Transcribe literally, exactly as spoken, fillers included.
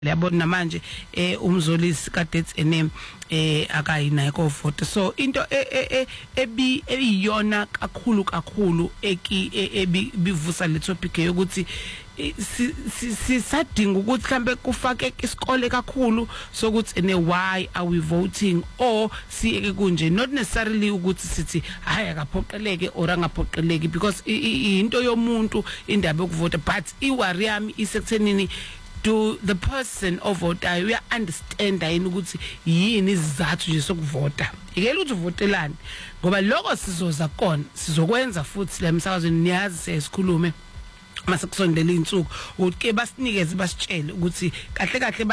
Yabona namanje eh umzolisi kaDeath Enem eh akayinayiko vote so into ebi eyiyona kakhulu kakhulu eki ebivusa le topic yokuthi sisadinga ukuthi mhlambe kufake isikole kakhulu sokuthi ene why are we voting or siyeke kunje not necessarily ukuthi sithi hayi akaphoqeleke or angaphoqeleki because into yomuntu indaba yokuvota but iwari yami isekuthenini to the person ovotayo uya understand yini ukuthi yini izathu nje sokuvota ikele ukuthi uvotelani ngoba lokho sizoza kona sizokwenza futhi la emsakazweni niyazi sesikhulume mase kusondela insuku ukuthi ke basinikeze basitshele ukuthi kahle kahle